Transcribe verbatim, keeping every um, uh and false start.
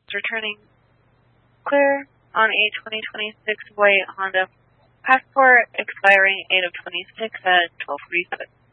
returning clear on a twenty twenty-six white Honda Passport expiring eight of twenty-six at twelve forty-seven.